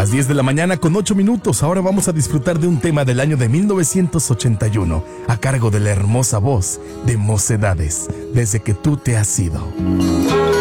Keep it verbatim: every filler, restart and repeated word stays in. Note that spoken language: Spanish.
las diez de la mañana con ocho minutos. Ahora vamos a disfrutar de un tema del año de mil novecientos ochenta y uno a cargo de la hermosa voz de Mocedades, Desde que tú te has ido.